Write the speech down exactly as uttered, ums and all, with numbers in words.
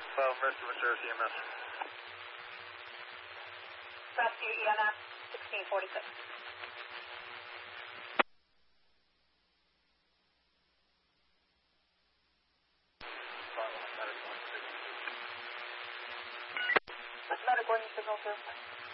twelve, Rescue Sheriff E M S. Rescue E M S, sixteen forty-six. Medic, when you signal, sir?